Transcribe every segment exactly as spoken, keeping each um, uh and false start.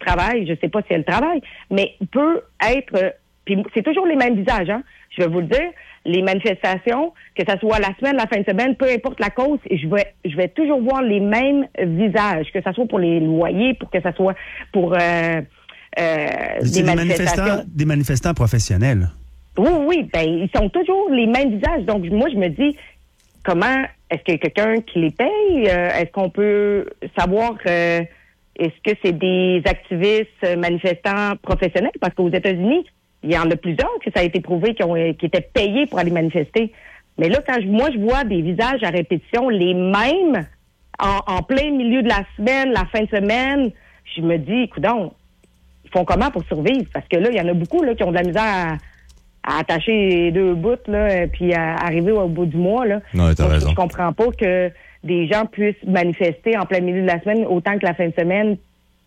travaille, je sais pas si elle travaille, mais peut être, euh, puis c'est toujours les mêmes visages, hein. Je vais vous le dire, les manifestations, que ça soit la semaine, la fin de semaine, peu importe la cause, je vais, je vais toujours voir les mêmes visages, que ça soit pour les loyers, pour que ça soit pour euh, euh, des, des manifestations. manifestants, des manifestants professionnels. Oui, oui, ben ils sont toujours les mêmes visages. Donc moi, je me dis, comment est-ce qu'il y a quelqu'un qui les paye? Euh, est-ce qu'on peut savoir euh, est-ce que c'est des activistes manifestants professionnels? Parce qu'aux États-Unis, il y en a plusieurs que ça a été prouvé qui, ont, qui étaient payés pour aller manifester. Mais là, quand je, moi, je vois des visages à répétition, les mêmes, en, en plein milieu de la semaine, la fin de semaine, je me dis, coudonc, ils font comment pour survivre? Parce que là, il y en a beaucoup là qui ont de la misère à, à attacher les deux bouts, là, puis à arriver au bout du mois. Là. Non, t'as Donc, raison. je comprends pas que des gens puissent manifester en plein milieu de la semaine autant que la fin de semaine,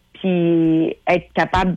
puis être capable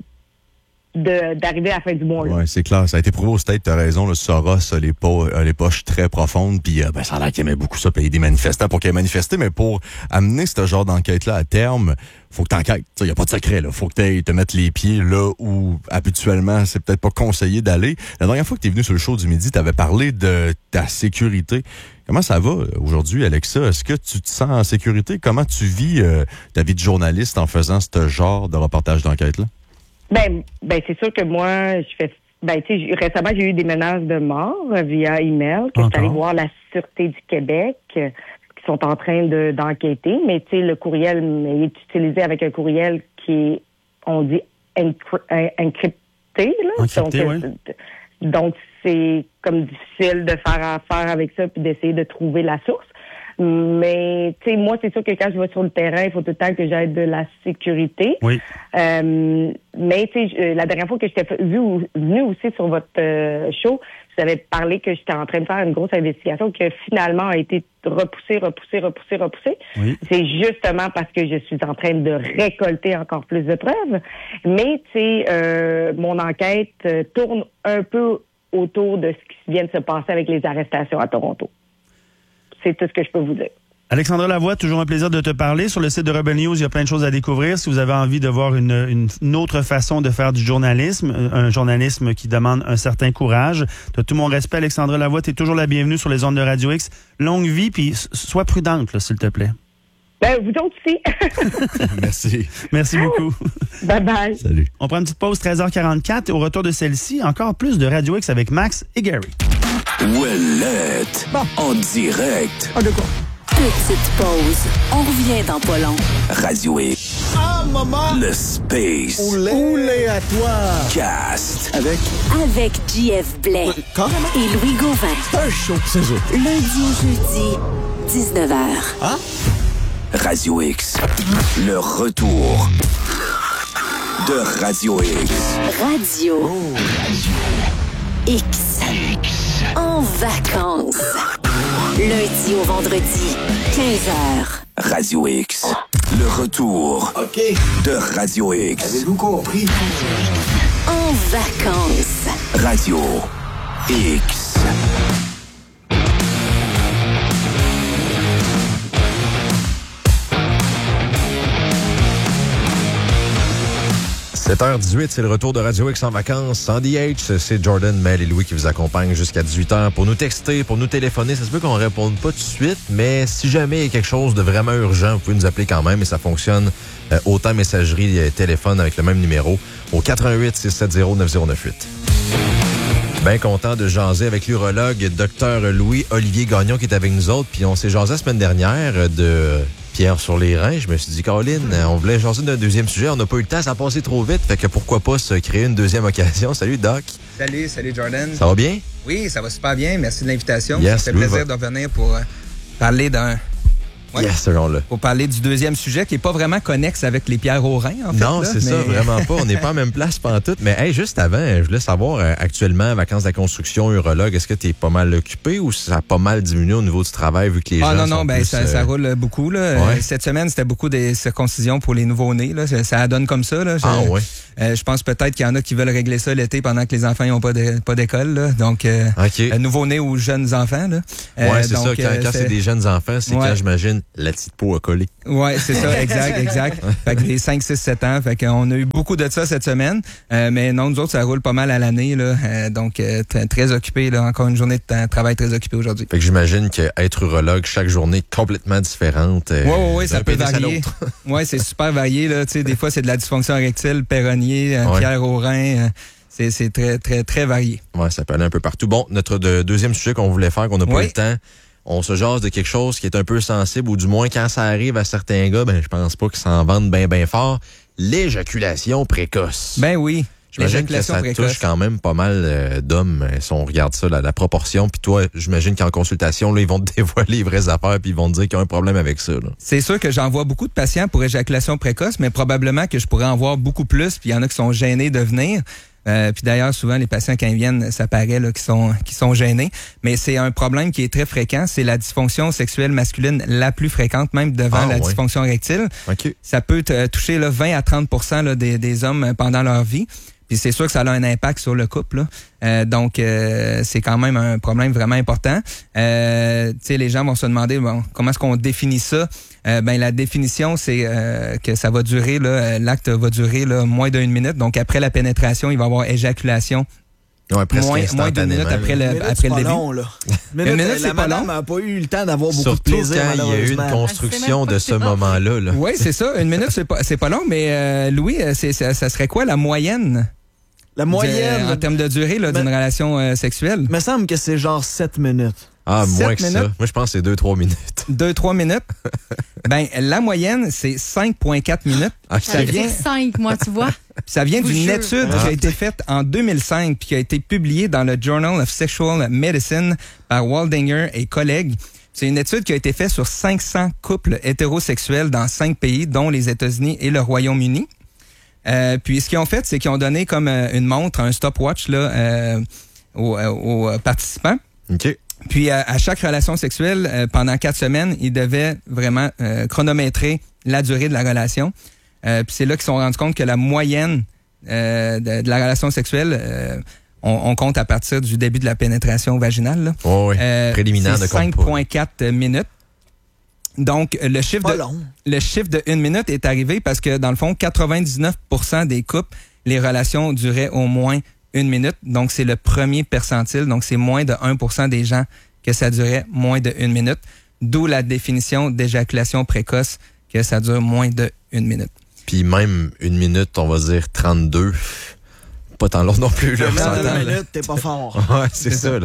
de, d'arriver à la fin du mois. Oui, c'est clair. Ça a été prouvé au State, t'as raison. Le Soros a les, po- a les poches très profondes, puis euh, ben, ça a l'air qu'il aimait beaucoup ça, payer des manifestants pour qu'ils aient manifesté, mais pour amener ce genre d'enquête-là à terme, faut que t'enquêtes. Il n'y a pas de secret, là. Faut que t'ailles te mettre les pieds là où, habituellement, c'est peut-être pas conseillé d'aller. La dernière fois que t'es venu sur le show du midi, t'avais parlé de ta sécurité. Comment ça va aujourd'hui, Alexa? Est-ce que tu te sens en sécurité? Comment tu vis euh, ta vie de journaliste en faisant ce genre de reportage d'enquête-là? Ben, ben c'est sûr que moi, je fais. Ben, tu sais, récemment, j'ai eu des menaces de mort euh, via email. Que je suis allée voir la Sûreté du Québec, euh, qui sont en train de, d'enquêter. Mais tu sais, le courriel est utilisé avec un courriel qui est, on dit, encry- encrypté. Là. Encrypté, donc, oui. euh, donc, c'est comme difficile de faire affaire avec ça puis d'essayer de trouver la source. Mais, tu sais, moi, c'est sûr que quand je vais sur le terrain, il faut tout le temps que j'aie de la sécurité. Oui. Euh, mais, tu sais, la dernière fois que j'étais venue venu aussi sur votre euh, show, vous avez parlé que j'étais en train de faire une grosse investigation qui finalement a été repoussée, repoussée, repoussée, repoussée. Oui. C'est justement parce que je suis en train de récolter encore plus de preuves. Mais, tu sais, euh, mon enquête euh, tourne un peu autour de ce qui vient de se passer avec les arrestations à Toronto. C'est tout ce que je peux vous dire. Alexandra Lavoie, toujours un plaisir de te parler. Sur le site de Rebel News, il y a plein de choses à découvrir. Si vous avez envie de voir une, une, une autre façon de faire du journalisme, un journalisme qui demande un certain courage, tu as tout mon respect, Alexandra Lavoie. Tu es toujours la bienvenue sur les ondes de Radio X. Longue vie, puis sois prudente, là, s'il te plaît. Ben, vous autres aussi. Merci. Merci beaucoup. Bye-bye. Salut. On prend une petite pause, treize heures quarante-quatre. Au retour de celle-ci, encore plus de Radio X avec Max et Gary. Ouellette, en direct. Ah, de quoi? Petite pause. On revient dans pas long. Radio X. Ah, maman! Le Space. Oulé à toi! Cast. Avec Avec J F Blais Carrément! et Louis Gauvin. Un show, c'est ça. Lundi au jeudi, dix-neuf heures. Hein? Radio X. Le retour de Radio X. Radio X. En vacances. Lundi au vendredi, quinze heures. Radio X. Le retour OK. de Radio X. Avez-vous compris? En vacances. Radio X. sept heures dix-huit, c'est le retour de Radio X en vacances. En D H, c'est Jordan, Mel et Louis qui vous accompagnent jusqu'à dix-huit heures pour nous texter, pour nous téléphoner. Ça se peut qu'on ne réponde pas tout de suite, mais si jamais il y a quelque chose de vraiment urgent, vous pouvez nous appeler quand même et ça fonctionne euh, autant messagerie et téléphone avec le même numéro au quatre un huit, six sept zéro, neuf zéro neuf huit. Bien content de jaser avec l'urologue Dr Louis-Olivier Gagnon qui est avec nous autres. Puis on s'est jasé la semaine dernière de Pierre sur les reins. Je me suis dit, Caroline, on voulait jaser d'un deuxième sujet. On n'a pas eu le temps, ça a passé trop vite. Fait que pourquoi pas se créer une deuxième occasion. Salut, Doc. Salut, salut Jordan. Ça va bien? Oui, ça va super bien. Merci de l'invitation. Yes, ça fait Louis plaisir va- de revenir pour euh, parler d'un... Ouais. Yes, ce genre-là. Pour parler du deuxième sujet qui n'est pas vraiment connexe avec les pierres aux reins, en fait. Non, là, c'est ça, mais- vraiment pas. On n'est pas en même place pantoute. Mais hey, juste avant, je voulais savoir, euh, actuellement, vacances de la construction, urologue, est-ce que tu es pas mal occupé ou ça a pas mal diminué au niveau du travail vu que les Ah gens non, non, sont ben plus, ça, euh, ça roule beaucoup. Là. Ouais. Euh, Cette semaine, c'était beaucoup des circoncisions pour les nouveaux-nés. Là. Ça, ça donne comme ça. Là. Je, Ah ouais. euh, je pense peut-être qu'il y en a qui veulent régler ça l'été pendant que les enfants n'ont pas de- pas d'école. Là. Donc, euh, OK. euh, nouveau-nés ou jeunes enfants. Là. Euh, Ouais, c'est donc, ça. Quand, euh, quand c'est des jeunes enfants, c'est Ouais. quand, j'imagine, la petite peau à coller. Ouais, c'est ça, exact, exact. Fait que les cinq, six, sept ans, fait qu'on a eu beaucoup de ça cette semaine. Euh, mais non, nous autres, ça roule pas mal à l'année, là. Euh, donc, euh, très, très occupé, là. Encore une journée de temps, travail très occupé aujourd'hui. Fait que j'imagine qu'être urologue, chaque journée est complètement différente. Euh, ouais, ouais, ouais, ça peut pénis à varier. l'autre. Ouais, c'est super varié, là. Tu sais, des fois, c'est de la dysfonction érectile, péronier, euh, Ouais. pierre au rein. Euh, c'est, c'est très, très, très varié. Ouais, ça peut aller un peu partout. Bon, notre de- deuxième sujet qu'on voulait faire, qu'on n'a pas Oui. eu le temps, on se jase de quelque chose qui est un peu sensible, ou du moins, quand ça arrive à certains gars, ben, je pense pas qu'ils s'en vendent bien, bien fort. L'éjaculation précoce. Ben oui. J'imagine que L'éjaculation ça précoce. touche quand même pas mal euh, d'hommes, euh, si on regarde ça, la, la proportion. Puis toi, j'imagine qu'en consultation, là, ils vont te dévoiler les vraies affaires, puis ils vont te dire qu'il y a un problème avec ça. Là. C'est sûr que j'en vois beaucoup de patients pour éjaculation précoce, mais probablement que je pourrais en voir beaucoup plus, puis il y en a qui sont gênés de venir. Euh, puis d'ailleurs, souvent, les patients, quand ils viennent, ça paraît là, qu'ils sont, qu'ils sont gênés. Mais c'est un problème qui est très fréquent. C'est la dysfonction sexuelle masculine la plus fréquente, même devant Ah, la ouais. dysfonction érectile. OK. Ça peut te toucher là, vingt à trente pour cent là, des, des hommes pendant leur vie. Puis c'est sûr que ça a un impact sur le couple. Là. Euh, donc, euh, c'est quand même un problème vraiment important. Euh, tu sais, les gens vont se demander, bon, comment est-ce qu'on définit ça? Euh, ben la définition, c'est euh, que ça va durer, là, l'acte va durer là, moins d'une minute. Donc, après la pénétration, il va y avoir éjaculation. Ouais, presque Moins, moins d'une minute instantanément. après Une le, minute, après c'est le pas début. long, là. Une minute, minute, la c'est pas madame long. n'a pas eu le temps d'avoir beaucoup Surtout de plaisir, quand il y a eu une malheureusement. construction Ah, c'est de même ce pas moment-là. Là. Oui, c'est ça. Une minute, c'est pas, c'est pas long. Mais euh, Louis, c'est, ça, ça serait quoi la moyenne? La moyenne, de- en termes de durée là, d'une Mais- relation euh, sexuelle? il me semble que c'est genre sept minutes. Ah, Sept moins que ça. minutes? Moi, je pense que c'est deux trois minutes. Deux, trois minutes. Ben, la moyenne, c'est cinq virgule quatre minutes. Ah, Ça J'allais vient, dire cinq, moi, tu vois. ça vient Je vous d'une jure. étude Ah. qui a été faite en deux mille cinq puis qui a été publiée dans le Journal of Sexual Medicine par Waldinger et collègues. C'est une étude qui a été faite sur cinq cents couples hétérosexuels dans cinq pays, dont les États-Unis et le Royaume-Uni. Euh, puis ce qu'ils ont fait, c'est qu'ils ont donné comme euh, une montre, un stopwatch là, euh, aux, euh, aux participants. OK. Puis à, à chaque relation sexuelle, euh, pendant quatre semaines, ils devaient vraiment euh, chronométrer la durée de la relation. Euh, puis c'est là qu'ils se sont rendus compte que la moyenne euh, de, de la relation sexuelle, euh, on, on compte à partir du début de la pénétration vaginale. Là. Ouais, ouais. Euh, Préliminaire c'est de compte cinq pas. virgule quatre minutes. Donc, le chiffre, Pas de, long. le chiffre de une minute est arrivé parce que, dans le fond, quatre-vingt-dix-neuf pour cent des couples, les relations duraient au moins une minute. Donc, c'est le premier percentile. Donc, c'est moins de un pour cent des gens que ça durait moins de une minute. D'où la définition d'éjaculation précoce, que ça dure moins de une minute. Puis même une minute, on va dire trente-deux. Pas tant long non plus. Là, on Dans s'entend, une là. minute, t'es pas fort. Ouais, c'est C'est ça. ça. là.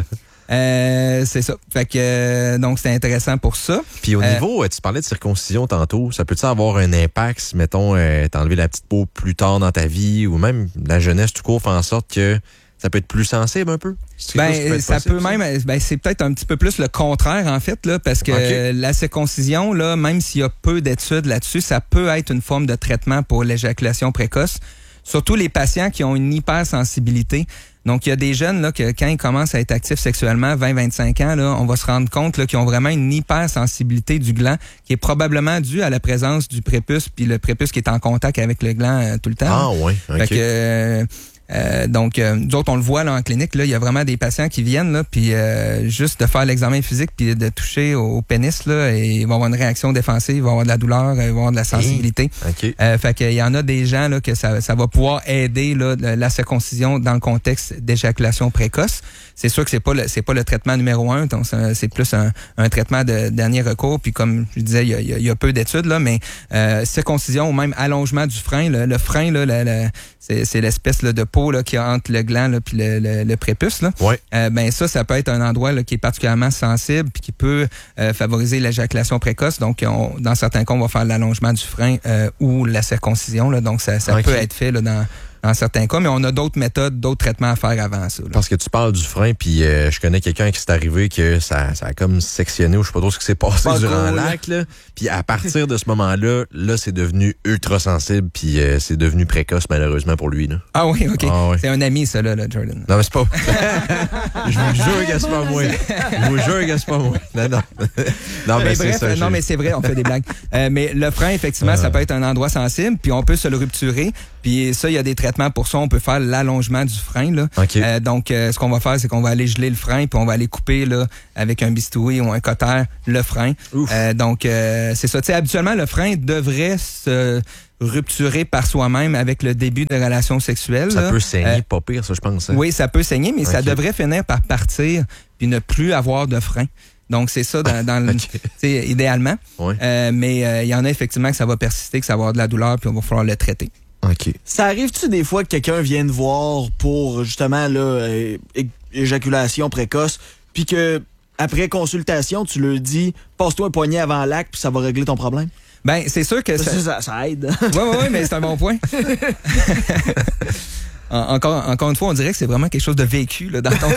Euh, c'est ça. Fait que, euh, donc, c'est intéressant pour ça. Puis au Euh, niveau, euh, tu parlais de circoncision tantôt, ça peut-tu avoir un impact si, mettons, euh, t'as enlevé la petite peau plus tard dans ta vie, ou même la jeunesse tout court fait en sorte que ça peut être plus sensible un peu? C'est quelque chose qui Ben, être ça possible, peut même, ben, c'est peut-être un petit peu plus le contraire, en fait, là, parce que Ok. euh, la circoncision, là, même s'il y a peu d'études là-dessus, ça peut être une forme de traitement pour l'éjaculation précoce. Surtout les patients qui ont une hypersensibilité. Donc, il y a des jeunes, là, que quand ils commencent à être actifs sexuellement, vingt à vingt-cinq ans, là, on va se rendre compte, là, qu'ils ont vraiment une hypersensibilité du gland, qui est probablement due à la présence du prépuce, puis le prépuce qui est en contact avec le gland euh, tout le temps. Ah, ouais. Fait OK. que, euh, euh, donc, euh, nous autres, on le voit là en clinique, là, il y a vraiment des patients qui viennent, là, puis euh, juste de faire l'examen physique, puis de toucher au, au pénis, là, et ils vont avoir une réaction défensive, ils vont avoir de la douleur, ils vont avoir de la sensibilité. OK. Euh, fait qu'il y en a des gens là que ça, ça va pouvoir aider là, la circoncision dans le contexte d'éjaculation précoce. C'est sûr que c'est pas le c'est pas le traitement numéro un, donc c'est c'est plus un, un traitement de dernier recours. Puis comme je disais, il y a, il y a peu d'études là, mais euh, circoncision ou même allongement du frein, le, le frein là, le, le, c'est, c'est l'espèce là, de peau là qui a entre le gland là, puis le, le, le prépuce là. Ouais. Euh, ben ça, ça peut être un endroit là, qui est particulièrement sensible puis qui peut euh, favoriser l'éjaculation précoce. Donc, on, dans certains cas, on va faire l'allongement du frein euh, ou la circoncision. Là, donc, ça, ça Ok. peut être fait là, dans, dans certains cas, mais on a d'autres méthodes, d'autres traitements à faire avant ça. Là. Parce que tu parles du frein, puis euh, je connais quelqu'un qui s'est arrivé que ça, ça a comme sectionné, ou je sais pas trop ce qui s'est passé Pas durant cool. l'acte. Là. Puis à partir de ce moment-là, là, c'est devenu ultra sensible, puis euh, c'est devenu précoce malheureusement pour lui. Là. Ah oui, OK. Ah ouais. C'est un ami, ça, là, là Jordan. Non, mais c'est pas. Je vous jure que c'est pas moi. Je vous jure que c'est pas moi. Non, non. Non, mais Mais c'est bref, ça. euh, non, j'ai- mais c'est vrai, on fait des blagues. Euh, mais le frein, effectivement, Ah. ça peut être un endroit sensible, puis on peut se le rupturer. Puis ça, il y a des traitements pour ça. On peut faire l'allongement du frein. Là. Okay. Euh, donc, euh, ce qu'on va faire, c'est qu'on va aller geler le frein, puis on va aller couper là avec un bistouri ou un cutter le frein. Euh, donc, euh, c'est ça. Tu sais, habituellement, le frein devrait se rupturer par soi-même avec le début de relations sexuelles. Ça là. peut saigner, Euh, pas pire, ça, je pense. Hein? Oui, ça peut saigner, mais okay. ça devrait finir par partir puis ne plus avoir de frein. Donc, c'est ça dans, dans okay. le, idéalement. Ouais. Euh, mais il euh, y en a effectivement que ça va persister, que ça va avoir de la douleur, puis on va falloir le traiter. OK. Ça arrive-tu des fois que quelqu'un vienne voir pour justement là, euh, é- éjaculation précoce, puis que après consultation, tu leur dis passe-toi un poignet avant l'acte, puis ça va régler ton problème? Ben, c'est sûr que Ça, ça. ça, ça aide. Oui, oui, oui, mais c'est un bon point. En- encore, encore une fois, on dirait que c'est vraiment quelque chose de vécu là, dans ton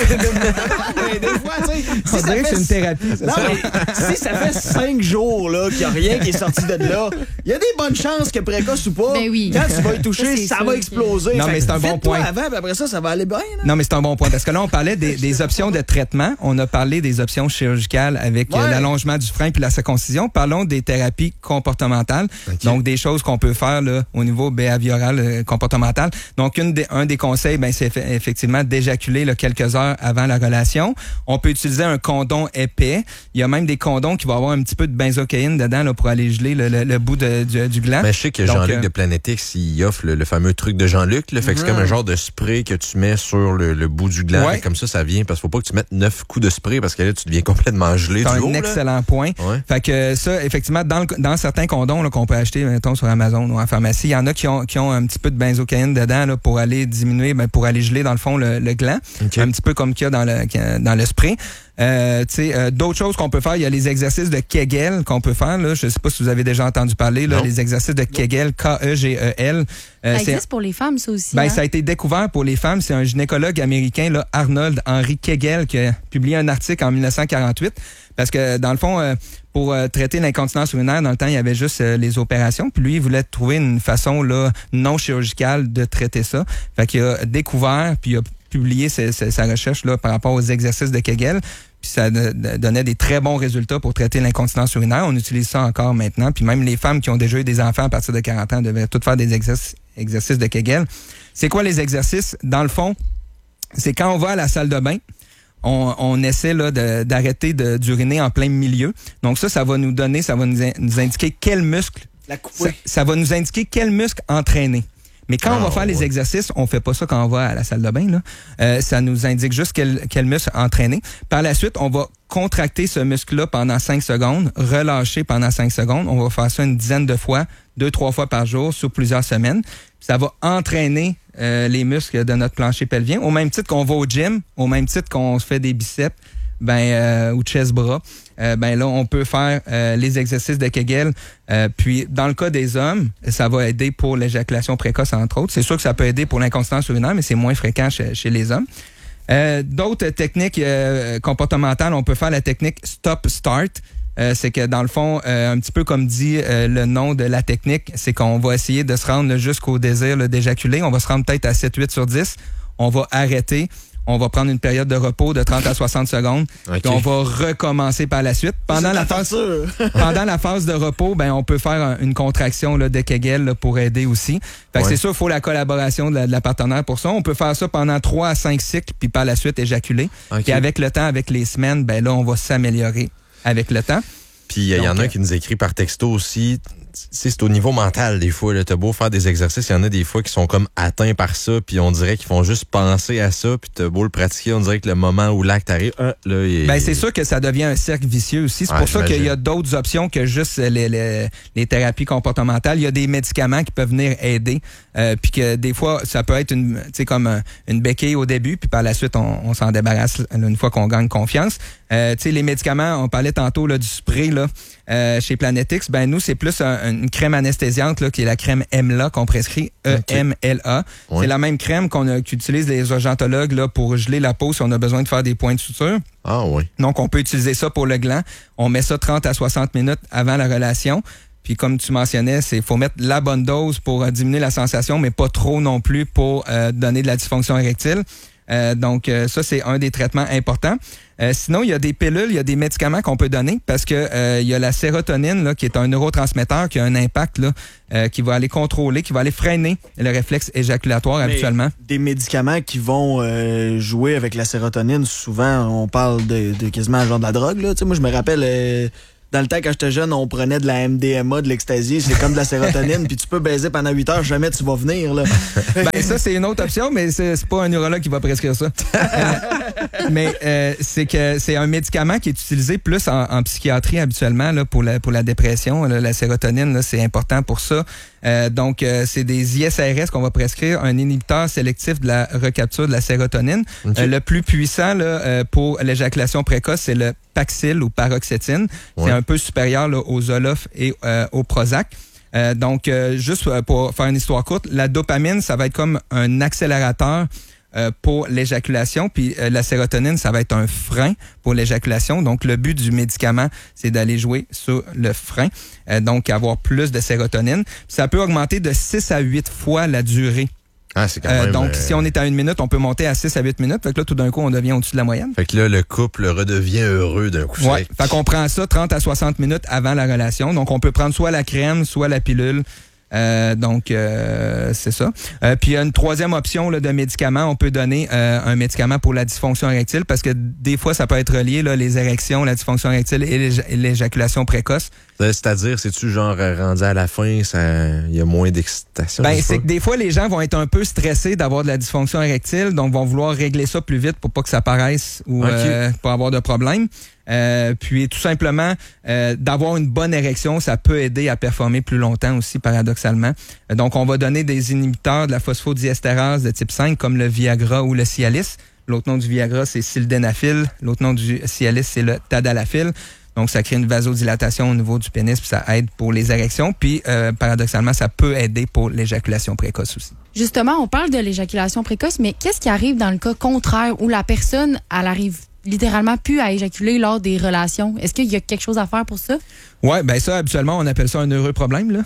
Mais des fois, tu sais, si On ça dirait fait- que c'est une thérapie. c'est Non, ça? mais si ça fait cinq jours là, qu'il n'y a rien qui est sorti de là, il y a des bonnes chances que précoce ou pas, Ben oui. quand tu vas y toucher, Ça, c'est ça, sûr va que- exploser. Non, Fait mais que c'est un bon fais-toi point. avant, puis après ça, ça va aller bien. Là. Non, mais c'est un bon point. Parce que là, on parlait des, des options de traitement. On a parlé des options chirurgicales avec euh, Ouais. l'allongement du frein puis la circoncision. Parlons des thérapies comportementales. Okay. Donc, des choses qu'on peut faire là, au niveau behavioral, euh, comportemental. Donc, une des, un des conseils, ben, c'est eff- effectivement d'éjaculer là, quelques heures avant la relation. On peut utiliser un condom épais. Il y a même des condoms qui vont avoir un petit peu de benzocaïne dedans là, pour aller geler le, le, le bout de, du, du gland. Mais je sais que Donc, Jean-Luc euh, de Planet X, il offre le, le fameux truc de Jean-Luc. Là, fait que c'est Mhm. comme un genre de spray que tu mets sur le, le bout du gland. Ouais. Fait que comme ça, ça vient. Parce qu'il faut pas que tu mettes neuf coups de spray parce que là, tu deviens complètement gelé C'est du haut. un là. excellent point. Ouais. Fait que ça, effectivement, dans, le, dans certains condoms là, qu'on peut acheter, mettons, sur Amazon ou en pharmacie, il y en a qui ont, qui ont un petit peu de benzocaïne dedans là, pour aller diminuer, ben, pour aller geler, dans le fond, le, le gland. OK. Un petit peu comme qu'il y a dans le, dans le spray. Euh, tu sais, euh, d'autres choses qu'on peut faire, il y a les exercices de Kegel qu'on peut faire. Là. Je sais pas si vous avez déjà entendu parler, là, Non. les exercices de Kegel, K E G E L. Euh, Ça c'est- existe pour les femmes, ça aussi. ben, hein? ça a été découvert pour les femmes. C'est un gynécologue américain, là, Arnold Henry Kegel, qui a publié un article en dix-neuf cent quarante-huit. Parce que, dans le fond, euh, pour euh, traiter l'incontinence urinaire, dans le temps, il y avait juste euh, les opérations. Puis lui, il voulait trouver une façon là non chirurgicale de traiter ça. Fait qu'il a découvert, puis il a publié sa, sa- sa recherche là par rapport aux exercices de Kegel. Puis ça de- de- donnait des très bons résultats pour traiter l'incontinence urinaire. On utilise ça encore maintenant. Puis même les femmes qui ont déjà eu des enfants à partir de quarante ans devraient toutes faire des exercices, exercices de Kegel. C'est quoi les exercices? Dans le fond, c'est quand on va à la salle de bain, on, on essaie là de- d'arrêter de, d'uriner en plein milieu. Donc ça, ça va nous donner, ça va nous, in- nous indiquer quel muscle, La ça, couper. ça va nous indiquer quel muscle entraîner. Mais quand Ah, on va faire les ouais. exercices, on fait pas ça quand on va à la salle de bain. Là. Euh, ça nous indique juste quel, quel muscle entraîner. Par la suite, on va contracter ce muscle-là pendant cinq secondes, relâcher pendant cinq secondes. On va faire ça une dizaine de fois, deux, trois fois par jour, sur plusieurs semaines. Ça va entraîner euh, les muscles de notre plancher pelvien. Au même titre qu'on va au gym, au même titre qu'on se fait des biceps, ben euh, ou chest bras, euh, ben là on peut faire euh, les exercices de Kegel. Euh, puis dans le cas des hommes, ça va aider pour l'éjaculation précoce entre autres. C'est sûr que ça peut aider pour l'incontinence urinaire, mais c'est moins fréquent chez, chez les hommes. Euh, d'autres techniques euh, comportementales, on peut faire la technique stop-start. Euh, c'est que dans le fond, euh, un petit peu comme dit euh, le nom de la technique, c'est qu'on va essayer de se rendre là, jusqu'au désir là, d'éjaculer. On va se rendre peut-être à sept huit sur dix. On va arrêter. On va prendre une période de repos de trente à soixante secondes. OK. Puis on va recommencer par la suite. Pendant la phase pendant la phase de repos, ben on peut faire un- une contraction là, de Kegel là, pour aider aussi. Fait que Ouais. c'est sûr, il faut la collaboration de la, de la partenaire pour ça. On peut faire ça pendant trois à cinq cycles, puis par la suite éjaculer. OK. Puis avec le temps, avec les semaines, ben là, on va s'améliorer avec le temps. Puis il y, y en Donc, a qui nous écrit par texto aussi. C'est c'est au niveau mental des fois. Là, t'as beau faire des exercices, il y en a des fois qui sont comme atteints par ça, puis on dirait qu'ils font juste penser à ça, puis t'as beau le pratiquer, on dirait que le moment où l'acte arrive, ah, là, il Ben c'est sûr que ça devient un cercle vicieux aussi. C'est Ouais, pour ça j'imagine. qu'il y a d'autres options que juste les, les, les thérapies comportementales. Il y a des médicaments qui peuvent venir aider. Euh, puis que des fois, ça peut être une, tu sais, comme un- une béquille au début, puis par la suite, on, on s'en débarrasse là, une fois qu'on gagne confiance. Euh, tu sais, les médicaments, on parlait tantôt là, du spray là, euh, chez Planet X. Ben nous, c'est plus un- une crème anesthésiante là, qui est la crème E M L A qu'on prescrit, E M L A. Ouais. C'est la même crème qu'on a- qu'utilisent les urgentologues là, pour geler la peau si on a besoin de faire des points de suture. Ah oui. Donc, on peut utiliser ça pour le gland. On met ça trente à soixante minutes avant la relation. Puis, comme tu mentionnais, c'est faut mettre la bonne dose pour euh, diminuer la sensation, mais pas trop non plus pour euh, donner de la dysfonction érectile. Euh, donc, euh, ça, c'est un des traitements importants. Euh, sinon, il y a des pilules, il y a des médicaments qu'on peut donner parce que euh, il y a la sérotonine là, qui est un neurotransmetteur qui a un impact là, euh, qui va aller contrôler, qui va aller freiner le réflexe éjaculatoire Mais habituellement. Des médicaments qui vont euh, jouer avec la sérotonine, souvent, on parle de, de quasiment genre de la drogue. Là. Tu sais, moi, je me rappelle... Euh, Dans le temps, quand j'étais jeune, on prenait de la M D M A, de l'ecstasy, c'est comme de la sérotonine, puis tu peux baiser pendant huit heures, jamais tu vas venir. Là. Ben ça, c'est une autre option, mais c'est, c'est pas un neurologue qui va prescrire ça. euh, mais euh, c'est que c'est un médicament qui est utilisé plus en, en psychiatrie habituellement là, pour, la, pour la dépression. Là, la sérotonine, là, c'est important pour ça. Euh, donc, euh, c'est des I S R S qu'on va prescrire, un inhibiteur sélectif de la recapture de la sérotonine. Okay. Euh, le plus puissant là, euh, pour l'éjaculation précoce, c'est le Paxil ou paroxétine. Ouais. C'est un peu supérieur là, aux Zoloft et euh, au Prozac. Euh, donc, euh, juste pour faire une histoire courte, la dopamine, ça va être comme un accélérateur euh, pour l'éjaculation, puis euh, la sérotonine, ça va être un frein pour l'éjaculation. Donc, le but du médicament, c'est d'aller jouer sur le frein, euh, donc avoir plus de sérotonine. Puis ça peut augmenter de six à huit fois la durée. Ah, c'est quand même, euh, donc, euh... si on est à une minute, on peut monter à six à huit minutes. Fait que là, tout d'un coup, on devient au-dessus de la moyenne. Fait que là, le couple redevient heureux d'un coup. Ouais. Fait qu'on prend ça trente à soixante minutes avant la relation. Donc, on peut prendre soit la crème, soit la pilule. Euh, donc, euh, c'est ça. Euh, puis, il y a une troisième option là, de médicament. On peut donner euh, un médicament pour la dysfonction érectile parce que des fois, ça peut être relié, là, les érections, la dysfonction érectile et, l'éj- et l'éjaculation précoce. C'est-à-dire, c'est-tu genre rendu à la fin, il y a moins d'excitation? Ben, c'est que des fois, les gens vont être un peu stressés d'avoir de la dysfonction érectile, donc vont vouloir régler ça plus vite pour pas que ça paraisse ou okay. euh, pas avoir de problème. Euh, puis tout simplement, euh, d'avoir une bonne érection, ça peut aider à performer plus longtemps aussi, paradoxalement. Euh, donc, on va donner des inhibiteurs de la phosphodiestérase de type cinq, comme le Viagra ou le Cialis. L'autre nom du Viagra, c'est sildenafil. L'autre nom du Cialis, c'est le tadalafil. Donc, ça crée une vasodilatation au niveau du pénis, puis ça aide pour les érections. Puis, euh, paradoxalement, ça peut aider pour l'éjaculation précoce aussi. Justement, on parle de l'éjaculation précoce, mais qu'est-ce qui arrive dans le cas contraire où la personne, elle arrive littéralement plus à éjaculer lors des relations? Est-ce qu'il y a quelque chose à faire pour ça? Ouais, ben ça, habituellement, on appelle ça un heureux problème, là.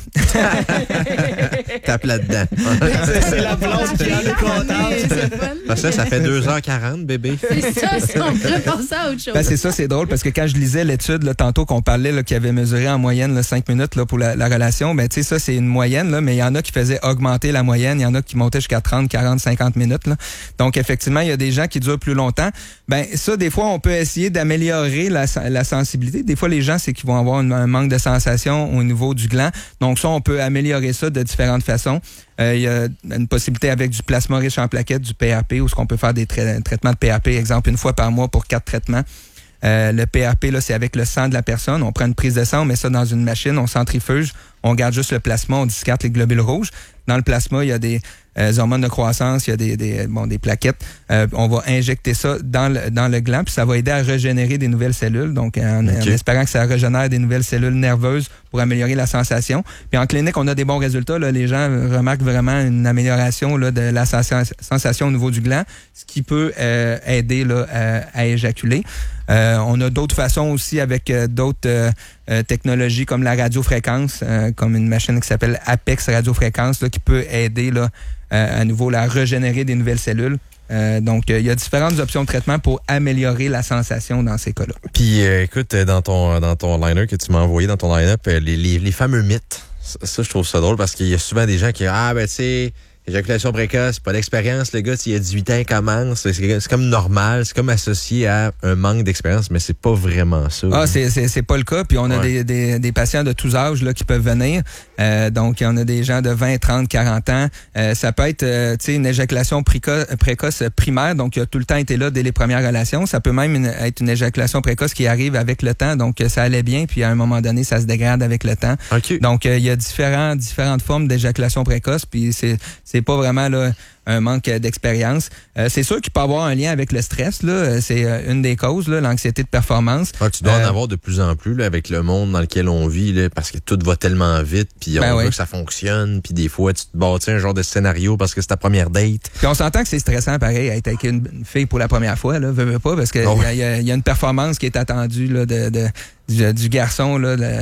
Tape là-dedans. c'est, c'est la blonde qui en est contente. Parce que ça fait deux heures quarante, bébé. C'est ça, si on pourrait penser à autre chose. Ben c'est ça, c'est drôle, parce que quand je lisais l'étude, là, tantôt qu'on parlait, là, qui avait mesuré en moyenne, là, cinq minutes, là, pour la, la relation, ben, tu sais, ça, c'est une moyenne, là, mais il y en a qui faisaient augmenter la moyenne, il y en a qui montaient jusqu'à trente, quarante, cinquante minutes, là. Donc, effectivement, il y a des gens qui durent plus longtemps. Ben, ça, des fois, on peut essayer d'améliorer la, la sensibilité. Des fois, les gens, c'est qu'ils vont avoir une, un manque de sensation au niveau du gland. Donc ça, on peut améliorer ça de différentes façons. Euh, il y a une possibilité avec du plasma riche en plaquettes, du P R P, où ce qu'on peut faire des tra- traitements de P R P, exemple, une fois par mois pour quatre traitements. Euh, le P R P, là, c'est avec le sang de la personne. On prend une prise de sang, on met ça dans une machine, on centrifuge, on garde juste le plasma, on discarte les globules rouges. Dans le plasma, il y a des euh, hormones de croissance, il y a des, des, bon, des plaquettes. Euh, on va injecter ça dans le, dans le gland, puis ça va aider à régénérer des nouvelles cellules. Donc, en, okay. en espérant que ça régénère des nouvelles cellules nerveuses pour améliorer la sensation. Puis en clinique, on a des bons résultats. Là, les gens remarquent vraiment une amélioration là, de la sensation au niveau du gland, ce qui peut euh, aider là, à, à éjaculer. Euh, on a d'autres façons aussi avec euh, d'autres euh, euh, technologies comme la radiofréquence, euh, comme une machine qui s'appelle Apex radiofréquence, là, qui peut aider là, euh, à nouveau à régénérer des nouvelles cellules. Euh, donc, il euh, y a différentes options de traitement pour améliorer la sensation dans ces cas-là. Puis, euh, écoute, dans ton dans ton liner que tu m'as envoyé, dans ton line-up, les, les, les fameux mythes, ça, ça, je trouve ça drôle parce qu'il y a souvent des gens qui disent « Ah, ben, tu sais, éjaculation précoce, pas d'expérience, le gars, s'il a dix-huit ans, il commence. C'est, c'est comme normal, c'est comme associé à un manque d'expérience, mais c'est pas vraiment ça. Ah, c'est, c'est, c'est pas le cas. Puis on a ouais. des, des, des patients de tous âges là, qui peuvent venir. Euh, donc, il y en a des gens de vingt, trente, quarante ans. Euh, ça peut être euh, tu sais, une éjaculation précoce, précoce primaire, donc il a tout le temps été là dès les premières relations. Ça peut même une, être une éjaculation précoce qui arrive avec le temps, donc ça allait bien, puis à un moment donné, ça se dégrade avec le temps. Okay. Donc, euh, il y a différents, différentes formes d'éjaculation précoce, puis c'est c'est pas vraiment là un manque d'expérience. Euh, c'est sûr qu'il peut y avoir un lien avec le stress, là. C'est euh, une des causes, là, l'anxiété de performance. Ah, tu dois euh, en avoir de plus en plus là, avec le monde dans lequel on vit, là, parce que tout va tellement vite, puis ben on oui. veut que ça fonctionne, puis des fois, tu te bâtis un genre de scénario parce que c'est ta première date. Puis on s'entend que c'est stressant, pareil, être avec une, une fille pour la première fois, là, veux, veux pas, parce que oh, oui. y, a, y a une performance qui est attendue là, de, de, du, du garçon, là, de,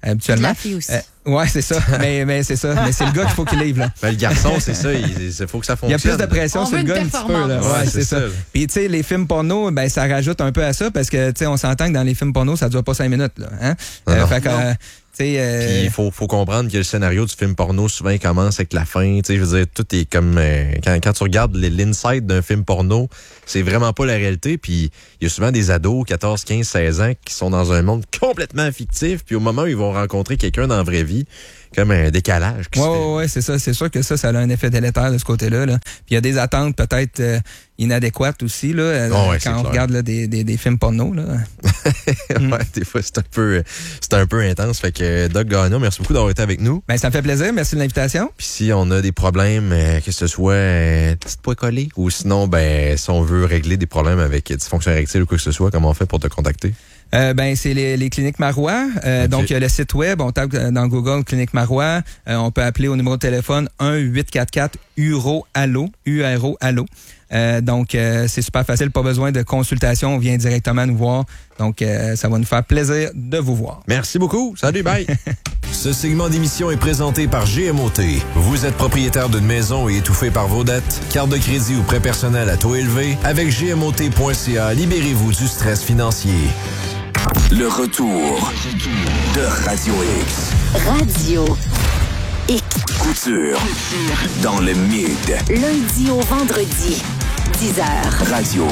habituellement. La fille aussi. Euh, ouais, c'est ça. mais mais c'est ça. Mais c'est le gars qu'il faut qu'il livre, là. Ben, le garçon, c'est ça. Il, il faut que ça Il y a fonctionne. plus de pression On sur veut le une gars un petit peu, là. performance. Ouais, Ouais, c'est c'est ça. ça. Puis, tu sais, les films porno, ben, ça rajoute un peu à ça parce que, tu sais, on s'entend que dans les films porno, ça dure pas cinq minutes, là. Hein? Non, Euh, non. fait que, euh, tu sais, euh, Puis il faut, faut comprendre que le scénario du film porno, souvent, il commence avec la fin. Tu sais, je veux dire, tout est comme... euh, quand, quand tu regardes les- l'inside d'un film porno, c'est vraiment pas la réalité. Puis il y a souvent des ados, quatorze, quinze, seize ans, qui sont dans un monde complètement fictif. Puis au moment où ils vont rencontrer quelqu'un dans la vraie vie, comme un décalage qui Ouais, se fait. ouais, ouais, c'est ça. C'est sûr que ça, ça a un effet délétère de ce côté-là. Là. Puis il y a des attentes peut-être euh, inadéquates aussi, là, euh, Oh, ouais, c'est quand on clair. regarde là, des, des, des films porno. Là. Ouais, des fois, c'est un peu, c'est un peu intense. Fait que, Doc Gagnon, merci beaucoup d'avoir été avec nous. Ben, ça me fait plaisir. Merci de l'invitation. Puis si on a des problèmes, euh, que ce soit euh, petite poids collée, ou sinon, ben, si on veut régler des problèmes avec euh, dysfonction érectile ou quoi que ce soit, comment on fait pour te contacter? Euh, ben, c'est les, les cliniques Marois. Euh, Ok. Donc, il y a le site web. On tape euh, dans Google Clinique Marois. Euh, on peut appeler au numéro de téléphone un huit quatre quatre U R O allo U R O allo. Euh, donc, euh, c'est super facile. Pas besoin de consultation. On vient directement nous voir. Donc, euh, ça va nous faire plaisir de vous voir. Merci beaucoup. Salut, bye. Ce segment d'émission est présenté par G M O T. Vous êtes propriétaire d'une maison et étouffé par vos dettes? Carte de crédit ou prêt personnel à taux élevé? Avec G M O T point C A, libérez-vous du stress financier. Le retour de Radio X. Radio X. Couture dans le mid. Lundi au vendredi, dix heures. Radio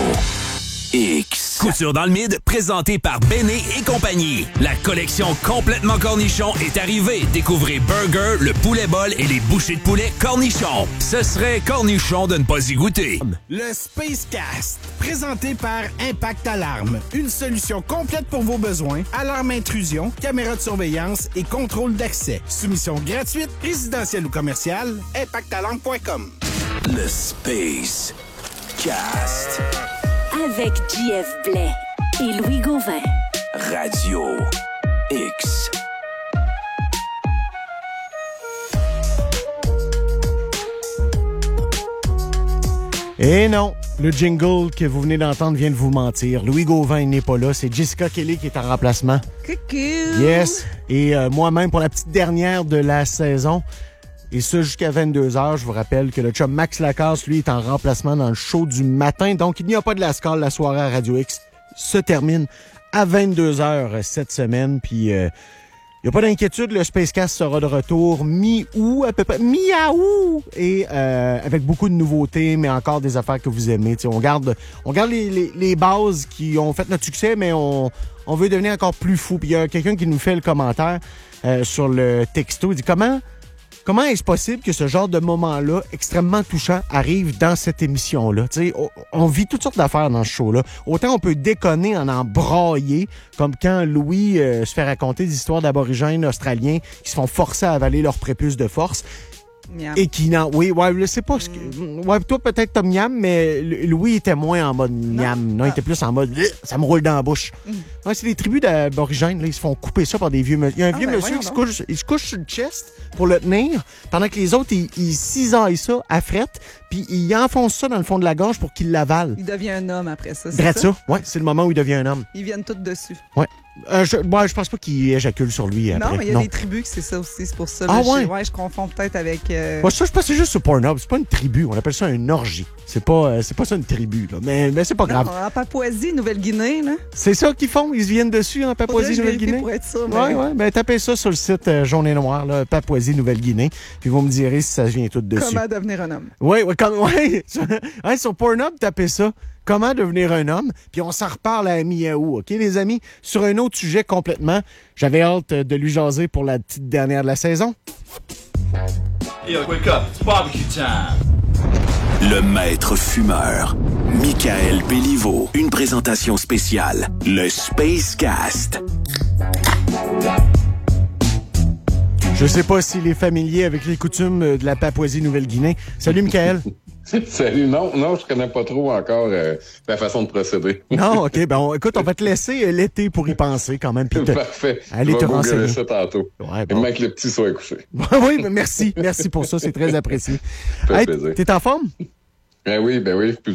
X. Couture dans le mid, présenté par Béné et compagnie. La collection complètement cornichon est arrivée. Découvrez Burger, le poulet bol et les bouchées de poulet cornichon. Ce serait cornichon de ne pas y goûter. Le Spacecast, présenté par Impact Alarme. Une solution complète pour vos besoins. Alarme intrusion, caméra de surveillance et contrôle d'accès. Soumission gratuite, résidentielle ou commerciale. impact alarme point com. Le Space Cast. Avec J F Blais et Louis Gauvin. Radio X. Et non, le jingle que vous venez d'entendre vient de vous mentir. Louis Gauvin n'est pas là, c'est Jessica Kelly qui est en remplacement. Coucou! Yes, et euh, moi-même pour la petite dernière de la saison. Et ça jusqu'à vingt-deux heures. Je vous rappelle que le chum Max Lacasse, lui, est en remplacement dans le show du matin. Donc, il n'y a pas de la Lascaux. La soirée à Radio X se termine à vingt-deux heures cette semaine. Puis, il euh, n'y a pas d'inquiétude. Le Spacecast sera de retour mi-août, à peu près. Mi-août! Et euh, avec beaucoup de nouveautés, mais encore des affaires que vous aimez. T'sais, on garde, on garde les, les, les bases qui ont fait notre succès, mais on, on veut devenir encore plus fou. Puis, il y a quelqu'un qui nous fait le commentaire euh, sur le texto. Il dit, comment... Comment est-ce possible que ce genre de moment-là, extrêmement touchant, arrive dans cette émission-là? T'sais, on, on vit toutes sortes d'affaires dans ce show-là. Autant on peut déconner en en brailler, comme quand Louis euh, se fait raconter des histoires d'aborigènes australiens qui se font forcer à avaler leur prépuce de force. Miam. Et qui n'en... Oui, ouais, je sais pas ce que... Ouais, toi, peut-être Tom Miam, mais Louis était moins en mode Miam. Non, non il était plus en mode... Ça me roule dans la bouche. Mm. Ouais, c'est des tribus d'aborigènes, là. Ils se font couper ça par des vieux... Il y a un ah, vieux ben monsieur qui se couche, il se couche sur le chest pour le tenir, pendant que les autres, ils, ils cisaillent ça à frette, puis ils enfoncent ça dans le fond de la gorge pour qu'il l'avale. Il devient un homme après ça, c'est Drette ça? ça. Ouais, c'est le moment où il devient un homme. Ils viennent tous dessus. Ouais. Euh, je, ouais, je pense pas qu'il éjacule sur lui après. Non, mais il y a non. des tribus que c'est ça aussi, c'est pour ça. Ah là, ouais? Je, ouais, je confonds peut-être avec... Euh... Ouais, ça, je pense que c'est juste sur Pornhub. C'est pas une tribu. On appelle ça une orgie. C'est pas, euh, c'est pas ça une tribu, là. Mais, mais c'est pas grave. Non, en Papouasie, Nouvelle-Guinée, là. C'est ça qu'ils font. Ils se viennent dessus en Papouasie, Nouvelle-Guinée. Pour être sûr, mais... Ouais, ouais. Ben, tapez ça sur le site euh, Jaune et Noir, là, Papouasie, Nouvelle-Guinée. Puis vous me direz si ça vient tout dessus. Comment devenir un homme? Oui, ouais, comme, ouais. ouais, sur Pornhub, tapez ça. Comment devenir un homme? Puis on s'en reparle à mi-août, OK, les amis? Sur un autre sujet complètement. J'avais hâte de lui jaser pour la petite dernière de la saison. Yo, wake up, it's barbecue time. Le maître fumeur, Michael Béliveau. Une présentation spéciale, le Spacecast. Je sais pas s'il est familier avec les coutumes de la Papouasie-Nouvelle-Guinée. Salut, Michael. Salut, non, non, je connais pas trop encore euh, la façon de procéder. Non, OK, ben on, écoute, on va te laisser euh, l'été pour y penser quand même. Te, Parfait. Allez te renseigner. Ça tantôt. Ouais, bon. Et même que le petit soit couché. Oui, mais merci, merci pour ça, c'est très apprécié. Ça fait hey, plaisir. T'es en forme? Ben oui, ben oui. Puis vous autres?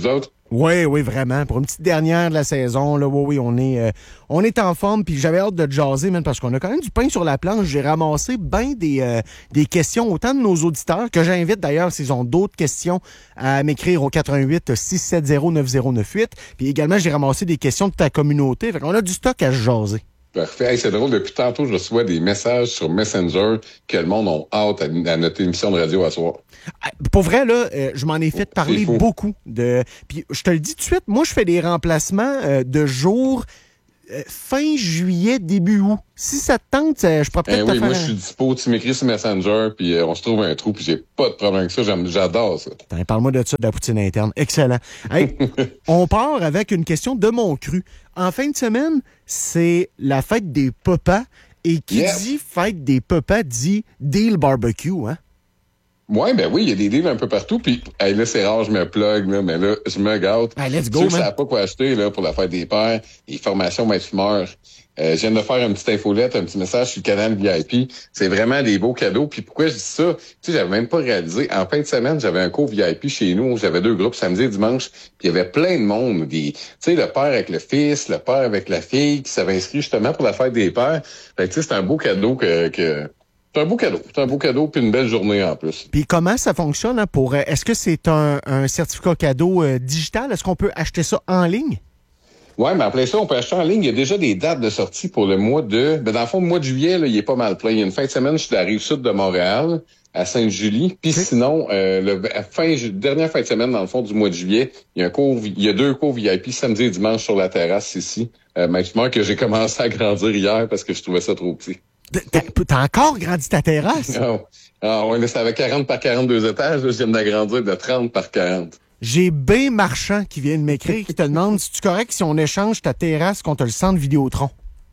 Oui, oui, vraiment. Pour une petite dernière de la saison, là, oui, oui, on est, euh, on est en forme. Puis j'avais hâte de te jaser, man, parce qu'on a quand même du pain sur la planche. J'ai ramassé bien des, euh, des questions, autant de nos auditeurs, que j'invite d'ailleurs, s'ils ont d'autres questions, à m'écrire au quatre un huit, six sept zéro, neuf zéro neuf huit. Puis également, j'ai ramassé des questions de ta communauté. Fait qu'on a du stock à se jaser. Parfait. Hey, c'est drôle, depuis tantôt, je reçois des messages sur Messenger que le monde a hâte à, à notre émission de radio à soir. Pour vrai, là, euh, je m'en ai fait parler beaucoup. De. Puis je te le dis tout de suite, moi, je fais des remplacements euh, de jours euh, fin juillet, début août. Si ça te tente, euh, je pourrais peut-être eh te oui, faire... moi, je suis dispo. Tu m'écris sur Messenger, puis euh, on se trouve un trou, puis j'ai pas de problème avec ça. J'aime, j'adore ça. Attends, parle-moi de ça, de la poutine interne. Excellent. Hey, on part avec une question de mon cru. En fin de semaine, c'est la fête des papas. Et qui yeah. dit fête des papas dit deal barbecue, hein? Ouais, ben oui, il y a des deals un peu partout. Puis hey, là, c'est rare, je me plug, là, mais là, je me gâte. Hey, let's go, Ceux man. qui savent pas quoi acheter là, pour la fête des pères, les formations maître fumeur. Euh, je viens de faire une petite infolette, un petit message sur le canal V I P. C'est vraiment des beaux cadeaux. Puis pourquoi je dis ça? Tu sais, j'avais même pas réalisé. En fin de semaine, j'avais un cours V I P chez nous. J'avais deux groupes, samedi et dimanche. Puis il y avait plein de monde. Des, tu sais, le père avec le fils, le père avec la fille qui s'avait inscrit justement pour la fête des pères. Fait que tu sais, c'est un beau cadeau que... que C'est un beau cadeau. C'est un beau cadeau puis une belle journée en plus. Puis comment ça fonctionne hein, pour... Est-ce que c'est un, un certificat cadeau euh, digital? Est-ce qu'on peut acheter ça en ligne? Oui, mais en plein ça, on peut acheter en ligne. Il y a déjà des dates de sortie pour le mois de... Ben, dans le fond, le mois de juillet, là, il est pas mal plein. Il y a une fin de semaine, je suis de la Rive-Sud de Montréal, à Sainte-Julie. Puis okay. sinon, euh, le fin, dernière fin de semaine, dans le fond, du mois de juillet, il y a un cours, il y a deux cours V I P samedi et dimanche sur la terrasse ici. Euh, maintenant que j'ai commencé à grandir hier parce que je trouvais ça trop petit. T'as, t'as encore grandi ta terrasse? Non. Ah, ouais, ça avait quarante par quarante-deux étages. Là, je viens d'agrandir de trente par quarante. J'ai B Marchand qui vient de m'écrire, qui te demande si tu es correct si on échange ta terrasse contre le centre Vidéotron.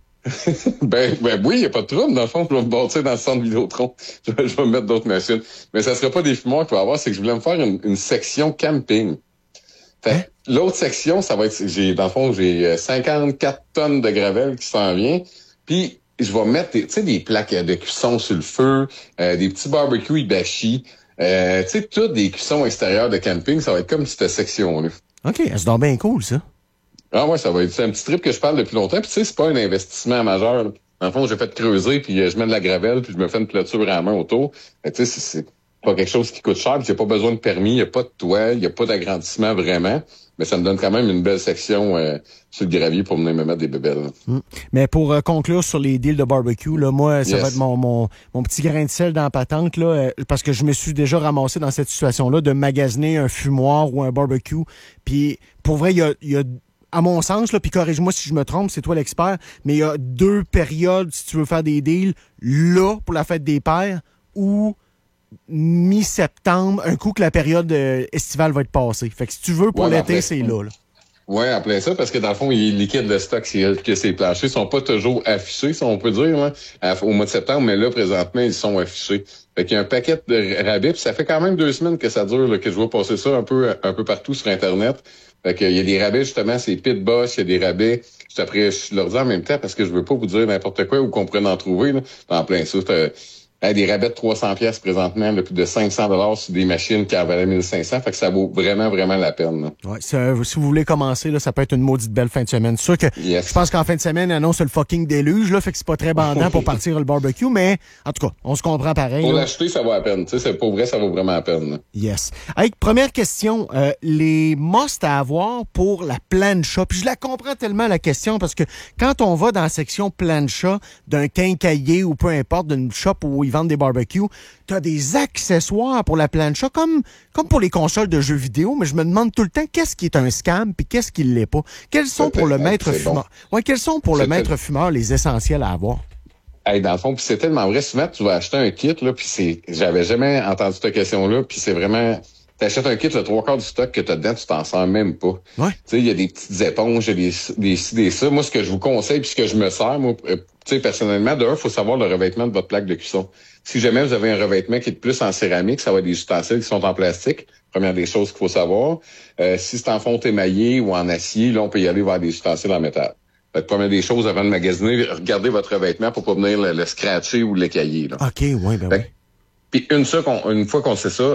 ben, ben oui, il n'y a pas de trouble. Dans le fond, je vais me bâtir dans le centre Vidéotron. Je vais, je vais mettre d'autres machines. Mais ça ne sera pas des fumoirs qu'il va y avoir, c'est que je voulais me faire une, une section camping. Fait, hein? L'autre section, ça va être... j'ai Dans le fond, j'ai cinquante-quatre tonnes de gravel qui s'en vient. Puis, je vais mettre tu sais, des plaques de cuisson sur le feu, euh, des petits barbecues hibachi, euh, tu sais, toutes des cuissons extérieures de camping. Ça va être comme cette section-là. OK, c'est donc bien cool, ça. Ah ouais, ça va être c'est un petit trip que je parle depuis longtemps. Puis tu sais, c'est pas un investissement majeur. Là. Dans le fond, j'ai fait creuser, puis euh, je mets de la gravelle, puis je me fais une clôture à la main autour. Tu sais, c'est, c'est pas quelque chose qui coûte cher, puis j'ai pas besoin de permis, il n'y a pas de toit, il n'y a pas d'agrandissement vraiment. Mais ça me donne quand même une belle section euh, sur le gravier pour venir me mettre des bébelles. Mmh. Mais pour euh, conclure sur les deals de barbecue, là, moi, ça yes. va être mon, mon, mon petit grain de sel dans la patente, là, euh, parce que je me suis déjà ramassé dans cette situation-là de magasiner un fumoir ou un barbecue. Puis, pour vrai, il y a, y a, à mon sens, là, puis corrige-moi si je me trompe, c'est toi l'expert, mais il y a deux périodes si tu veux faire des deals, là, pour la fête des pères, ou mi-septembre, un coup que la période euh, estivale va être passée. Fait que si tu veux, pour ouais, l'été, c'est là, là. Oui, en plein ça, parce que dans le fond, les liquides de stock, c'est que ces planchers sont pas toujours affichés, si on peut dire, hein, au mois de septembre, mais là, présentement, ils sont affichés. Fait qu'il y a un paquet de rabais, puis ça fait quand même deux semaines que ça dure, là, que je vois passer ça un peu un peu partout sur Internet. Fait qu'il y a des rabais, justement, c'est Pit Boss, il y a des rabais. Je t'apprête, je leur dis en même temps, parce que je veux pas vous dire n'importe quoi ou qu'on pourrait en trouver, là. En plein ça, Hey, des rabais de trois cents pièces présentement, là, plus de cinq cents dollars sur des machines qui en valaient mille cinq cents. Fait que ça vaut vraiment, vraiment la peine. Ouais, ça, si vous voulez commencer, là, ça peut être une maudite belle fin de semaine. C'est sûr que yes. je pense qu'en fin de semaine, ils annoncent le fucking déluge, là, fait que c'est pas très bandant pour partir le barbecue, mais en tout cas, on se comprend pareil. Pour là. l'acheter, ça vaut la peine. Tu sais, pour vrai, ça vaut vraiment la peine. Là. Yes. Hey, première question, euh, les must à avoir pour la plancha. Puis je la comprends tellement, la question, parce que quand on va dans la section plancha d'un quincaillier ou peu importe, d'une shop où ils vendent des barbecues, tu as des accessoires pour la plancha, comme, comme pour les consoles de jeux vidéo, mais je me demande tout le temps qu'est-ce qui est un scam puis qu'est-ce qui ne l'est pas. Quels sont pour le maître fumeur? Bon. Ouais, quels sont pour le maître fumeur les essentiels à avoir? Hey, dans le fond, puis c'est tellement vrai, souvent tu vas acheter un kit, là, puis c'est. J'avais jamais entendu cette question-là, puis c'est vraiment. T'achètes un kit, le trois quarts du stock que t'as dedans, tu t'en sers même pas. Ouais. Tu sais, il y a des petites éponges, il y a des, des ci, des ça. Moi, ce que je vous conseille, puis ce que je me sers, moi, tu sais, personnellement, d'un, il faut savoir le revêtement de votre plaque de cuisson. Si jamais vous avez un revêtement qui est plus en céramique, ça va être des ustensiles qui sont en plastique. Première des choses qu'il faut savoir. Euh, si c'est en fonte émaillée ou en acier, là, on peut y aller vers des ustensiles en métal. Fait que première des choses, avant de magasiner, regardez votre revêtement pour pas venir le, le scratcher ou l'écailler, là. OK, oui, ben fait, oui. Puis une, ça qu'on, une fois qu'on sait ça,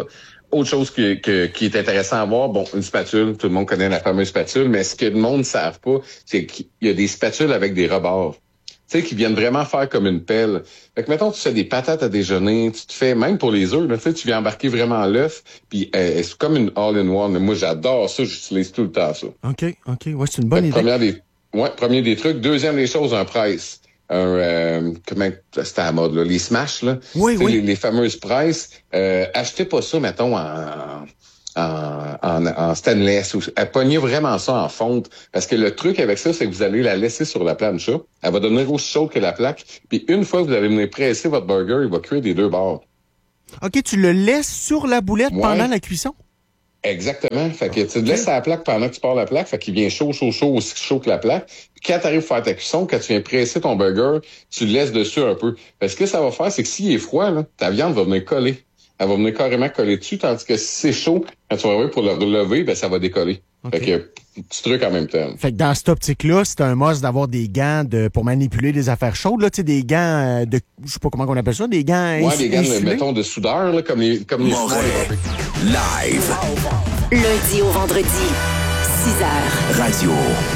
autre chose qui, que, qui est intéressant à voir, bon, une spatule, tout le monde connaît la fameuse spatule, mais ce que le monde ne savent pas, c'est qu'il y a des spatules avec des rebords. Tu sais, qui viennent vraiment faire comme une pelle. Fait que, mettons, tu fais des patates à déjeuner, tu te fais, même pour les œufs, tu sais, tu viens embarquer vraiment l'œuf, puis euh, c'est comme une all-in-one. Moi, j'adore ça, j'utilise tout le temps ça. OK, OK. Ouais, c'est une bonne idée. Première des, ouais, premier des trucs. Deuxième des choses, un presse. Un, euh, comment, c'était à la mode, là, les smash, là. Oui, T'sais, oui. Les, les fameuses presses. Euh, achetez pas ça, mettons, en... En, en, en stainless. Ou, elle pognait vraiment ça en fonte. Parce que le truc avec ça, c'est que vous allez la laisser sur la plancha. Elle va devenir aussi chaude que la plaque. Puis une fois que vous allez venir presser votre burger, il va cuire des deux bords. OK, tu le laisses sur la boulette Ouais. pendant la cuisson? Exactement. Fait que tu le laisses à la plaque pendant que tu pars la plaque. Fait qu'il vient chaud, chaud, chaud, aussi chaud que la plaque. Puis quand tu arrives à faire ta cuisson, quand tu viens presser ton burger, tu le laisses dessus un peu. Parce que ce que ça va faire, c'est que s'il est froid, là, ta viande va venir coller. Elle va venir carrément coller dessus, tandis que si c'est chaud, quand tu vas arriver pour le relever, ben ça va décoller. Okay. Fait que petit truc en même temps. Fait que dans cette optique-là, c'est un must d'avoir des gants de, pour manipuler des affaires chaudes, là, tu sais, des gants de, je sais pas comment on appelle ça, des gants Ouais, des gants, insulés. mettons, de soudeur, là, comme les, comme les soudeurs. Live. Lundi au vendredi, six heures. Radio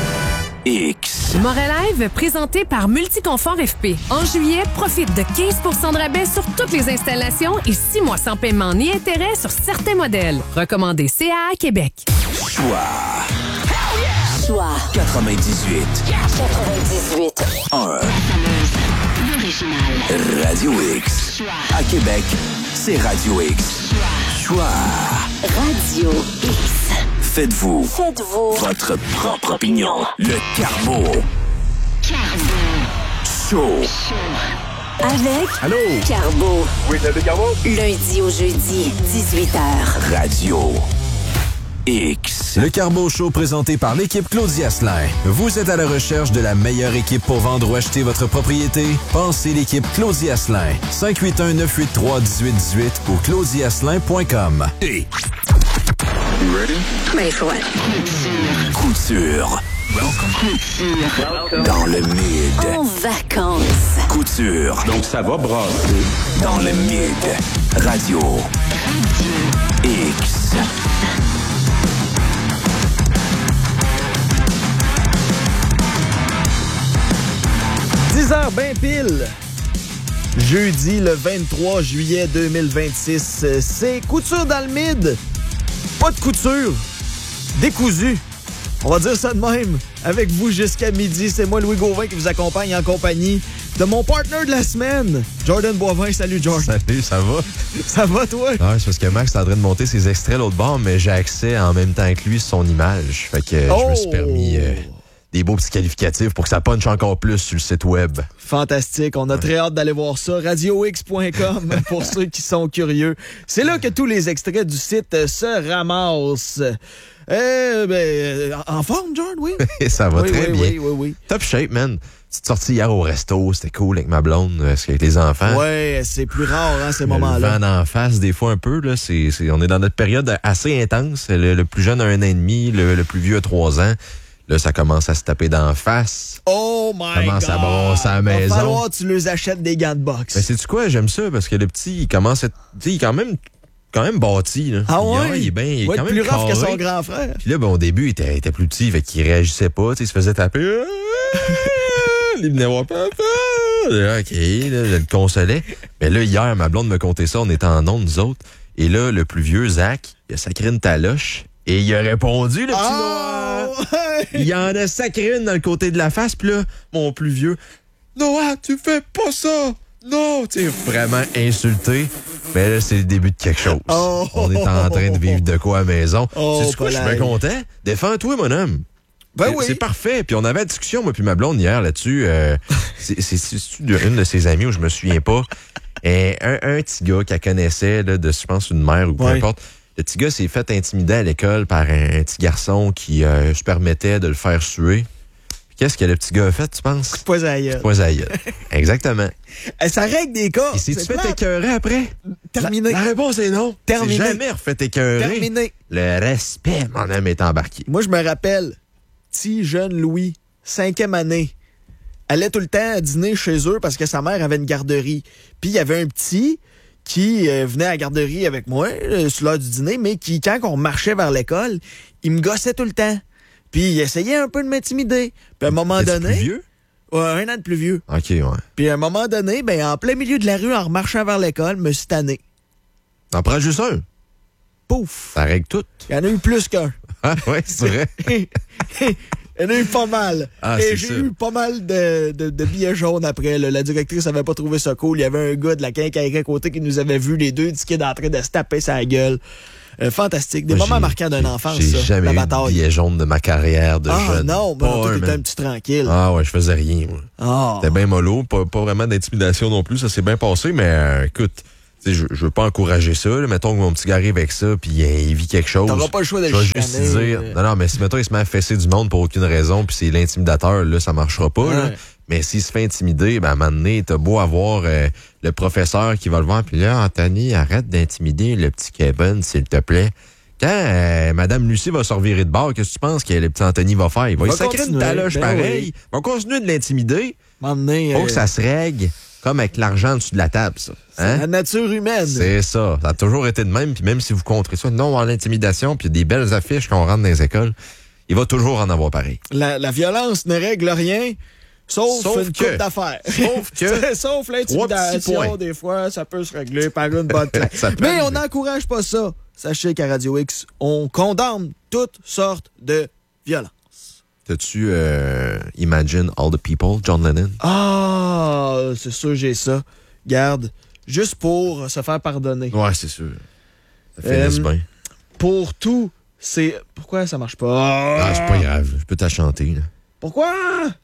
X. Morelive, présenté par Multiconfort F P. En juillet, profite de quinze pour cent de rabais sur toutes les installations et six mois sans paiement ni intérêt sur certains modèles. Recommandé C A A Québec. Choix. Choix. quatre-vingt-dix-huit. quatre-vingt-dix-huit. un. L'original. Radio X. À Québec, c'est Radio X. Choix. Radio X. Faites-vous. Faites-vous. Votre propre opinion. Le Carbo. Carbo. Show. Avec Allô? Carbo. Oui, c'est le Carbo. Lundi au jeudi, dix-huit heures. Radio X. Le Carbo Show présenté par l'équipe Claudia Asselin. Vous êtes à la recherche de la meilleure équipe pour vendre ou acheter votre propriété? Pensez l'équipe Claudia Asselin. cinq huit un, neuf huit trois, un huit un huit ou claudia asselin point com. Hey. You ready? Ready for what? Couture. Couture. Dans le mid. En vacances. Couture. Donc ça va brasser. Dans le mid. Radio. X. dix heures ben pile. Jeudi le vingt-trois juillet deux mille vingt-six. C'est couture dans le mid. Pas de couture. Décousu. On va dire ça de même. Avec vous jusqu'à midi, c'est moi Louis Gauvin qui vous accompagne en compagnie de mon partner de la semaine, Jordan Boivin. Salut Jordan. Salut, ça va? Ça va toi? Non, c'est parce que Max est en train de monter ses extraits l'autre bord, mais j'ai accès en même temps que lui sur son image. Fait que oh! je me suis permis euh, des beaux petits qualificatifs pour que ça punche encore plus sur le site web. Fantastique. On a très hâte d'aller voir ça. radio x point com pour ceux qui sont curieux. C'est là que tous les extraits du site se ramassent. Eh ben, en forme, Jordan, oui? Ça va oui, très oui, bien. Oui, oui, oui. Top shape, man. Petite sortie hier au resto, c'était cool avec ma blonde, parce qu'avec les enfants. Ouais, c'est plus rare, hein, ces moments-là. Le vent en face, des fois un peu, là. C'est, c'est, on est dans notre période assez intense. Le, le plus jeune a un an et demi, le, le plus vieux a trois ans. Là, ça commence à se taper d'en face. Oh my God! Commence à brasser à la maison. Il va falloir que tu les achètes des gants de boxe. Mais sais-tu quoi? J'aime ça parce que le petit, il commence à... Tu sais, il est quand même, quand même bâti, là. Ah ouais? Il, il est bien, il est va quand être même plus rough que carré. son grand frère. Puis là, ben, au début, il était, il était plus petit, fait qu'il réagissait pas, tu sais, il se faisait taper. Il venait voir papa. Là, OK, là, je le consolais. Mais là, hier, ma blonde me contait ça, on était en ondes, nous autres. Et là, le plus vieux, Zach, il a sacré une taloche. Et il a répondu, le petit Noah. Oh, ouais. Il en a sacré une dans le côté de la face. Puis là, mon plus vieux, Noah, tu fais pas ça. Non, tu sais, vraiment insulté. Mais là, c'est le début de quelque chose. Oh. On est en train de vivre de quoi à la maison. Oh, c'est quoi, je suis bien content. Défends-toi, mon homme. Ben c'est, oui. c'est parfait. Puis on avait la discussion, moi puis ma blonde, hier, là-dessus. Euh, c'est, c'est, c'est, c'est une de ses amies où je me souviens pas. Et un, un petit gars qu'elle connaissait, là, de, je pense, une mère ou peu ouais. importe. Le petit gars s'est fait intimider à l'école par un, un petit garçon qui euh, se permettait de le faire suer. Puis qu'est-ce que le petit gars a fait, tu penses? Pois à gueule. Pois à gueule. Exactement. Ça règle des cas. Et s'est-tu fait écœurer après? Terminé. La, la réponse est non. Terminé. C'est jamais refait écœurer. Terminé. Le respect, mon homme, est embarqué. Moi, je me rappelle, petit jeune Louis, cinquième année, allait tout le temps à dîner chez eux parce que sa mère avait une garderie. Puis il y avait un petit qui euh, venait à la garderie avec moi, euh, sur l'heure du dîner, mais qui, quand on marchait vers l'école, il me gossait tout le temps. Puis il essayait un peu de m'intimider. Puis à un moment donné... plus vieux? Ouais, un an de plus vieux. OK, ouais. Puis à un moment donné, ben, en plein milieu de la rue, en remarchant vers l'école, me suis tanné. T'en prends juste un? Pouf! Ça règle tout. Il y en a eu plus qu'un. Ah ouais, c'est vrai. Il y en a eu pas mal. Ah, Et c'est j'ai ça. eu pas mal de, de, de billets jaunes après. Là. La directrice avait pas trouvé ça cool. Il y avait un gars de la quincaillerie à côté qui nous avait vu les deux tickets d'entrée de se taper sa gueule. Euh, fantastique. Des Moi, moments j'ai- marquants d'un enfant, J'ai ça. jamais la eu de bataille. billet jaune de ma carrière de Ah jeune. non, Pas ben, toi, un, t'étais man. un petit tranquille. Ah ouais, je faisais rien, moi. Ah. C'était bien mollo, pas, pas vraiment d'intimidation non plus, ça s'est bien passé, mais euh, écoute, tu sais, je, je veux pas encourager ça. Là. Mettons que mon petit gars arrive avec ça, puis euh, il vit quelque chose. T'auras pas le choix de Je le vais juste chicaner. dire, non, non, mais si mettons il se met à fesser du monde pour aucune raison, puis c'est l'intimidateur, là, ça marchera pas. Là. Ouais. Mais s'il se fait intimider, ben à un moment donné, t'as beau avoir euh, le professeur qui va le voir, puis là, Anthony, arrête d'intimider le petit Kevin, s'il te plaît. Quand euh, Madame Lucie va se revirer de bord, qu'est-ce que tu penses que le petit Anthony va faire? Il va Il lui va sacrer une continuer, taloche ben pareil. oui. Il va continuer de l'intimider. M'emmener, Faut euh, que ça se règle comme avec l'argent dessus de la table, ça. c'est Hein? la nature humaine. C'est ça. Ça a toujours été de même. Puis même si vous contrez ça, non à l'intimidation, puis il y a des belles affiches qu'on rentre dans les écoles, il va toujours en avoir pareil. La, la violence ne règle rien, sauf, Sauf une que- coupe d'affaires. sauf que- sauf Trois petits l'intimidation, points. des fois, ça peut se régler par une bonne claque. Ça peut Mais on arriver. n'encourage pas ça. Sachez qu'à Radio X, on condamne toutes sortes de violences. T'as-tu euh, Imagine All the People, John Lennon? Ah, c'est sûr, j'ai ça. Garde, juste pour se faire pardonner. Ouais, c'est sûr. Ça fait Euh, du bien. Pour tout, c'est... Pourquoi ça marche pas? Ah, c'est pas grave. Je peux t'achanter, là. Pourquoi?